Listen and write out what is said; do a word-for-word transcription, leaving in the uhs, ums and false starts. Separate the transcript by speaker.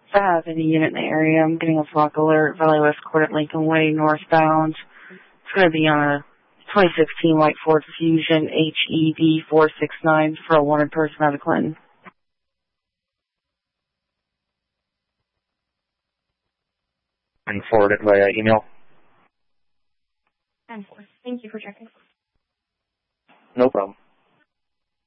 Speaker 1: If I have any unit in the area, I'm getting a flock alert, Valley West Court at Lincoln Way, northbound. It's going to be on a twenty sixteen white Ford Fusion H E V four six nine for a wanted person out of Clinton.
Speaker 2: And forward it via email.
Speaker 3: And thank you for checking.
Speaker 2: No problem.